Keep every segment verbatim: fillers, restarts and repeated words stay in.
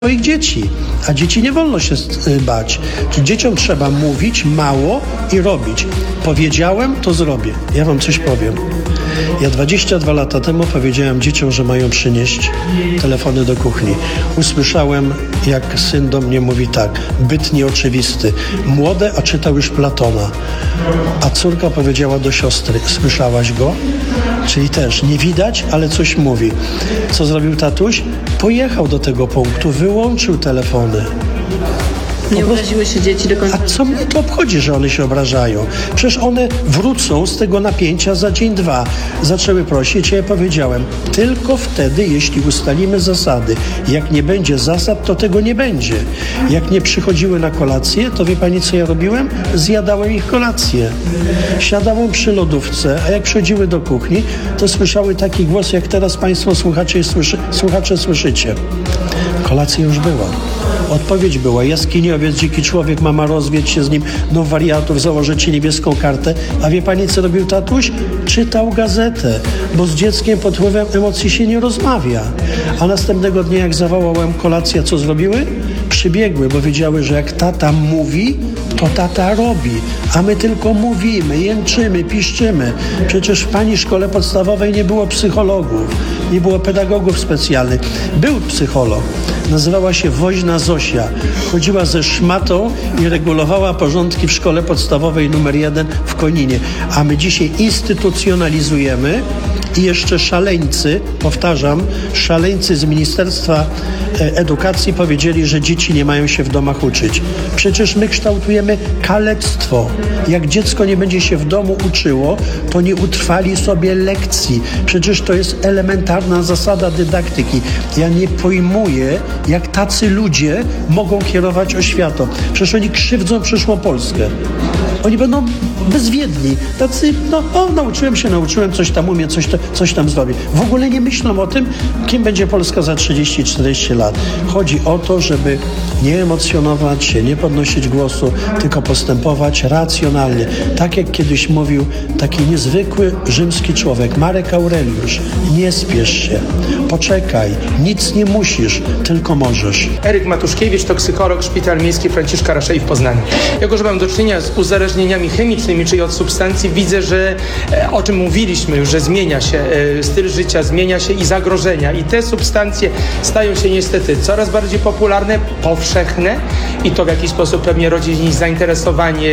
swoich dzieci, a dzieci nie wolno się bać. Dzieciom trzeba mówić mało i robić. Powiedziałem, to zrobię. Ja wam coś powiem. Ja dwadzieścia dwa lata temu powiedziałem dzieciom, że mają przynieść telefony do kuchni. Usłyszałem, jak syn do mnie mówi tak, byt nieoczywisty. Młode, a czytał już Platona. A córka powiedziała do siostry, słyszałaś go? Czyli też nie widać, ale coś mówi. Co zrobił tatuś? Pojechał do tego punktu, wyłączył telefony. Nie obraziły się dzieci do końca. A co mnie to obchodzi, że one się obrażają? Przecież one wrócą z tego napięcia za dzień, dwa. Zaczęły prosić, ja powiedziałem, tylko wtedy, jeśli ustalimy zasady. Jak nie będzie zasad, to tego nie będzie. Jak nie przychodziły na kolację, to wie pani, co ja robiłem? Zjadałem ich kolację. Siadałem przy lodówce, a jak przychodziły do kuchni, to słyszały taki głos, jak teraz państwo słuchacze, słyszy, słuchacze słyszycie. Kolacja już była. Odpowiedź była, jaskiniowiec, dziki człowiek, mama rozwiedź się z nim, no wariatów, założę ci niebieską kartę. A wie pani, co robił tatuś? Czytał gazetę, bo z dzieckiem pod wpływem emocji się nie rozmawia. A następnego dnia, jak zawołałem kolację, co zrobiły? Przybiegły, bo wiedziały, że jak tata mówi, to tata robi, a my tylko mówimy, jęczymy, piszczymy. Przecież w pani szkole podstawowej nie było psychologów, nie było pedagogów specjalnych. Był psycholog, nazywała się Woźna Zosia. Chodziła ze szmatą i regulowała porządki w szkole podstawowej numer jeden w Koninie. A my dzisiaj instytucjonalizujemy i jeszcze szaleńcy, powtarzam, szaleńcy z Ministerstwa Edukacji powiedzieli, że dzieci nie mają się w domach uczyć. Przecież my kształtujemy kalectwo. Jak dziecko nie będzie się w domu uczyło, to nie utrwali sobie lekcji. Przecież to jest elementarna zasada dydaktyki. Ja nie pojmuję, jak tacy ludzie mogą kierować oświatą. Przecież oni krzywdzą przyszłą Polskę. Oni będą bezwiedni. Tacy, no, o, nauczyłem się, nauczyłem, coś tam umiem, coś, to, coś tam zrobię. W ogóle nie myślą o tym, kim będzie Polska za trzydzieści czterdzieści lat. Chodzi o to, żeby nie emocjonować się, nie podnosić głosu, tylko postępować racjonalnie. Tak jak kiedyś mówił taki niezwykły rzymski człowiek, Marek Aureliusz. Nie spiesz się, poczekaj, nic nie musisz, tylko możesz. Eryk Matuszkiewicz, toksykolog, Szpital Miejski Franciszka Raszei w Poznaniu. Jako że mam do czynienia z uzależnieniami chemicznymi, czyli od substancji, widzę, że o czym mówiliśmy już, że zmienia się styl życia, zmienia się i zagrożenia. I te substancje stają się niestety coraz bardziej popularne, powszechne i to w jakiś sposób pewnie rodzi zainteresowanie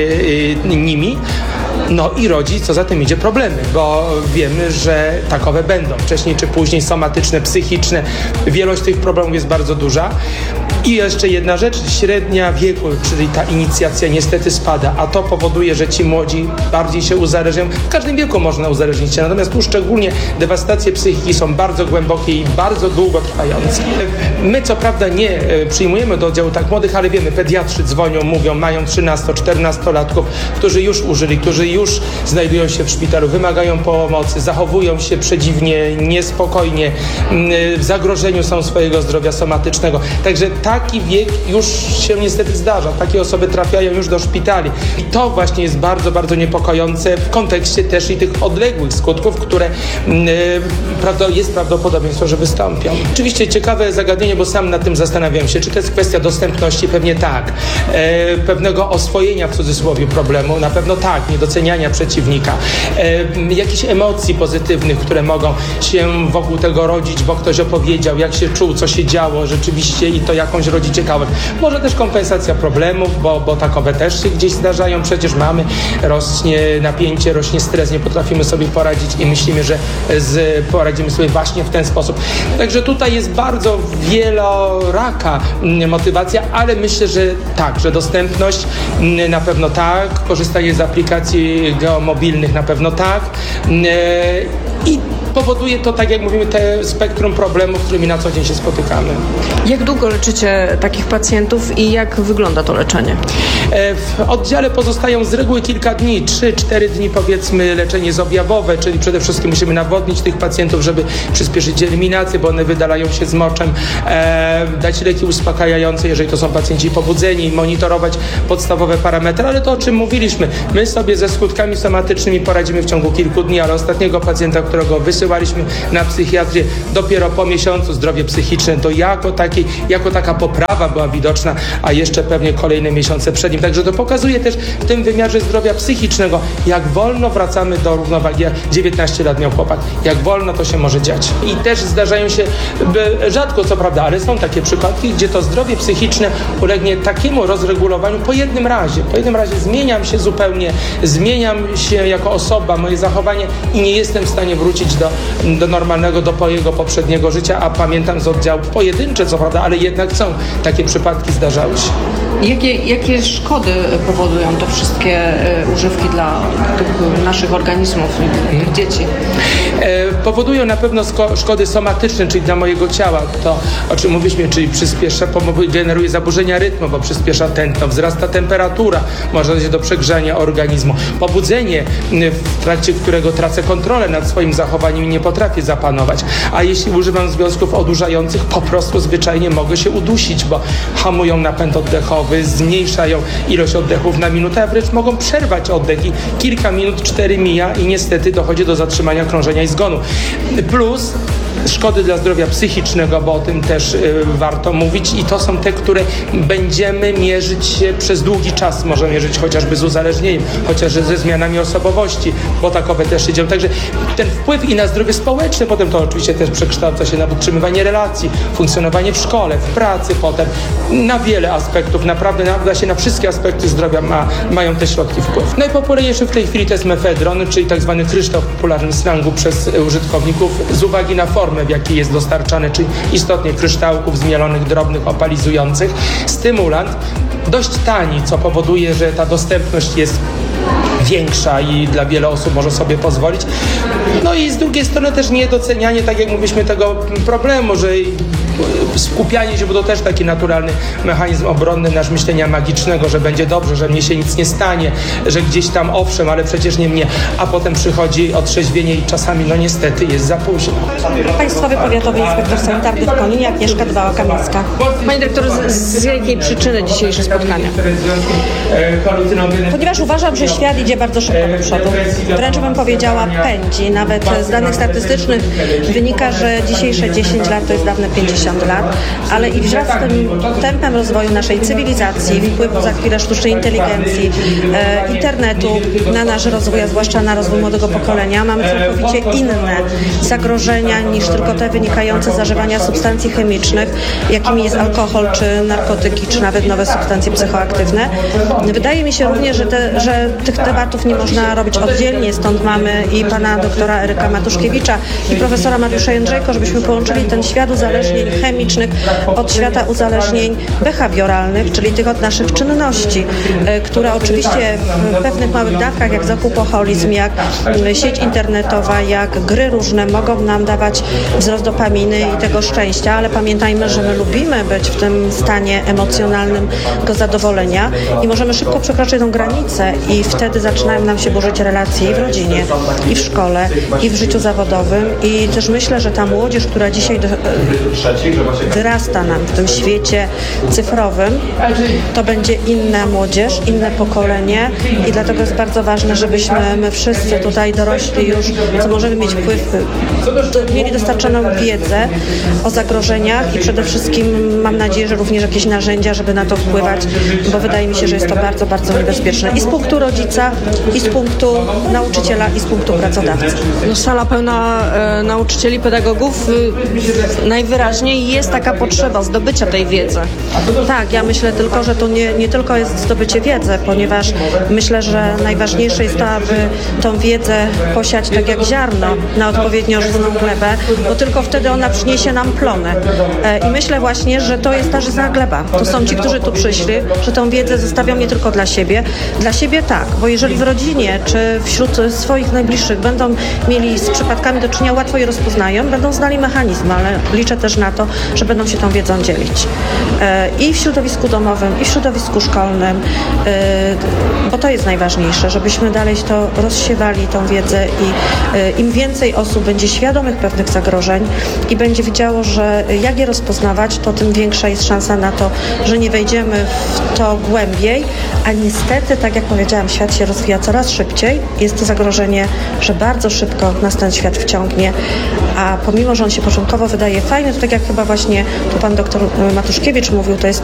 nimi. No i rodzi, co za tym idzie, problemy, bo wiemy, że takowe będą. Wcześniej czy później somatyczne, psychiczne. Wielość tych problemów jest bardzo duża. I jeszcze jedna rzecz, średnia wieku, czyli ta inicjacja niestety spada, a to powoduje, że ci młodzi bardziej się uzależniają. W każdym wieku można uzależnić się, natomiast tu szczególnie dewastacje psychiki są bardzo głębokie i bardzo długotrwające. My co prawda nie przyjmujemy do oddziału tak młodych, ale wiemy, pediatrzy dzwonią, mówią, mają trzynasto-czternastolatków, którzy już użyli, którzy już znajdują się w szpitalu, wymagają pomocy, zachowują się przedziwnie, niespokojnie, w zagrożeniu są swojego zdrowia somatycznego. Także taki wiek już się niestety zdarza. Takie osoby trafiają już do szpitali. I to właśnie jest bardzo, bardzo niepokojące w kontekście też i tych odległych skutków, które yy, jest prawdopodobieństwo, że wystąpią. Oczywiście ciekawe zagadnienie, bo sam nad tym zastanawiam się, czy to jest kwestia dostępności? Pewnie tak. Yy, pewnego oswojenia w cudzysłowie problemu? Na pewno tak. Niedoceniania przeciwnika. Yy, jakichś emocji pozytywnych, które mogą się wokół tego rodzić, bo ktoś opowiedział, jak się czuł, co się działo rzeczywiście i to jakąś rodzi ciekawość. Może też kompensacja problemów, bo, bo takowe też się gdzieś zdarzają. Przecież mamy, rośnie napięcie, rośnie stres, nie potrafimy sobie poradzić i myślimy, że z, poradzimy sobie właśnie w ten sposób. Także tutaj jest bardzo wieloraka motywacja, ale myślę, że tak, że dostępność na pewno tak, korzystanie z aplikacji geomobilnych na pewno tak i powoduje to, tak jak mówimy, te spektrum problemów, z którymi na co dzień się spotykamy. Jak długo leczycie takich pacjentów i jak wygląda to leczenie? W oddziale pozostają z reguły kilka dni, trzy cztery dni powiedzmy leczenie zobjawowe, czyli przede wszystkim musimy nawodnić tych pacjentów, żeby przyspieszyć eliminację, bo one wydalają się z moczem, e, dać leki uspokajające, jeżeli to są pacjenci pobudzeni, monitorować podstawowe parametry, ale to o czym mówiliśmy, my sobie ze skutkami somatycznymi poradzimy w ciągu kilku dni, ale ostatniego pacjenta, którego wysyłaliśmy na psychiatrię dopiero po miesiącu, zdrowie psychiczne to jako, taki, jako taka poprawa była widoczna, a jeszcze pewnie kolejne miesiące przed nim. Także to pokazuje też w tym wymiarze zdrowia psychicznego, jak wolno wracamy do równowagi. Jak dziewiętnaście lat miał chłopak, jak wolno to się może dziać. I też zdarzają się, rzadko co prawda, ale są takie przypadki, gdzie to zdrowie psychiczne ulegnie takiemu rozregulowaniu po jednym razie. Po jednym razie zmieniam się zupełnie, zmieniam się jako osoba, moje zachowanie i nie jestem w stanie wrócić do, do normalnego, do mojego poprzedniego życia, a pamiętam z oddziału pojedyncze co prawda, ale jednak są. Takie przypadki zdarzały się. Jakie, jakie szkody powodują to wszystkie używki dla tych naszych organizmów, hmm. tych dzieci? E, powodują na pewno sko- szkody somatyczne, czyli dla mojego ciała. To, o czym mówiliśmy, czyli przyspiesza, generuje zaburzenia rytmu, bo przyspiesza tętno, wzrasta temperatura, może dojść do przegrzania organizmu. Pobudzenie, w trakcie którego tracę kontrolę nad swoim zachowaniem i nie potrafię zapanować. A jeśli używam związków odurzających, po prostu zwyczajnie mogę się udusić, bo hamują napęd oddechowy, zmniejszają ilość oddechów na minutę, a wręcz mogą przerwać oddech i kilka minut, cztery mija i niestety dochodzi do zatrzymania krążenia i zgonu. Plus szkody dla zdrowia psychicznego, bo o tym też y, warto mówić i to są te, które będziemy mierzyć się przez długi czas. Możemy mierzyć chociażby z uzależnieniem, chociażby ze zmianami osobowości, bo takowe też się dzieją. Także ten wpływ i na zdrowie społeczne, potem to oczywiście też przekształca się na utrzymywanie relacji, funkcjonowanie w szkole, w pracy potem, na wiele aspektów, naprawdę na, się na wszystkie aspekty zdrowia ma, mają te środki wpływ. Najpopularniejszy w tej chwili to jest mefedron, czyli tak zwany kryształ w popularnym slangu przez użytkowników z uwagi na formę, w jakiej jest dostarczany, czyli istotnie kryształków zmielonych, drobnych, opalizujących. Stymulant dość tani, co powoduje, że ta dostępność jest większa i dla wielu osób może sobie pozwolić. No i z drugiej strony też niedocenianie, tak jak mówiliśmy, tego problemu, że skupianie się, bo to też taki naturalny mechanizm obronny nasz myślenia magicznego, że będzie dobrze, że mnie się nic nie stanie, że gdzieś tam owszem, ale przecież nie mnie, a potem przychodzi otrzeźwienie i czasami no niestety jest za późno. Państwowy Powiatowy Inspektor Sanitarny w Koninie, Agnieszka Dwała-Kamińska. Panie dyrektorze, z, z jakiej przyczyny dzisiejsze spotkania? Ponieważ uważam, że świat idzie bardzo szybko do przodu. Wręcz bym powiedziała pędzi. Nawet z danych statystycznych wynika, że dzisiejsze dziesięć lat to jest dawne pięćdziesiąt lat, ale i wraz z tym tempem rozwoju naszej cywilizacji, wpływu za chwilę sztucznej inteligencji, e, internetu na nasz rozwój, a zwłaszcza na rozwój młodego pokolenia, mamy całkowicie inne zagrożenia niż tylko te wynikające z zażywania substancji chemicznych, jakimi jest alkohol, czy narkotyki, czy nawet nowe substancje psychoaktywne. Wydaje mi się również, że, te, że tych tematów nie można robić oddzielnie, stąd mamy i pana doktora Eryka Matuszkiewicza i profesora Mariusza Jędrzejko, żebyśmy połączyli ten świat uzależnień chemicznych od świata uzależnień behawioralnych, czyli tych od naszych czynności, które oczywiście w pewnych małych dawkach, jak zakupoholizm, jak sieć internetowa, jak gry różne mogą nam dawać wzrost dopaminy i tego szczęścia, ale pamiętajmy, że my lubimy być w tym stanie emocjonalnym do zadowolenia i możemy szybko przekroczyć tą granicę i wtedy zaczynają nam się burzyć relacje i w rodzinie, i w szkole, i w życiu zawodowym i też myślę, że ta młodzież, która dzisiaj do, wyrasta nam w tym świecie cyfrowym, to będzie inna młodzież, inne pokolenie i dlatego jest bardzo ważne, żebyśmy my wszyscy tutaj dorośli już, co możemy mieć wpływ, mieli dostarczoną wiedzę o zagrożeniach i przede wszystkim mam nadzieję, że również jakieś narzędzia, żeby na to wpływać, bo wydaje mi się, że jest to bardzo, bardzo niebezpieczne i z punktu rodzica, i z punktu nauczyciela, i z punktu pracodawcy. No, sala pełna e, nauczycieli, pedagogów. E, najwyraźniej jest taka potrzeba zdobycia tej wiedzy. Tak, ja myślę tylko, że to nie, nie tylko jest zdobycie wiedzy, ponieważ myślę, że najważniejsze jest to, aby tą wiedzę posiać tak jak ziarno na odpowiednio rzuconą glebę, bo tylko wtedy ona przyniesie nam plony. E, I myślę właśnie, że to jest ta żyzna gleba. To są ci, którzy tu przyszli, że tą wiedzę zostawią nie tylko dla siebie. Dla siebie tak, bo jeżeli w rodzinie czy wśród swoich najbliższych będą mieli z przypadkami do czynienia, łatwo je rozpoznają, będą znali mechanizmy, ale liczę też na to, że będą się tą wiedzą dzielić. E, I w środowisku domowym, i w środowisku szkolnym, e, bo to jest najważniejsze, żebyśmy dalej to rozsiewali, tą wiedzę i e, im więcej osób będzie świadomych pewnych zagrożeń i będzie wiedziało, że jak je rozpoznawać, to tym większa jest szansa na to, że nie wejdziemy w to głębiej, a niestety, tak jak powiedziałam, świat się rozwija coraz szybciej. Jest to zagrożenie, że bardzo szybko nas ten świat wciągnie, a pomimo, że on się początkowo wydaje fajny, to tak jak chyba właśnie tu pan doktor Matuszkiewicz mówił, to jest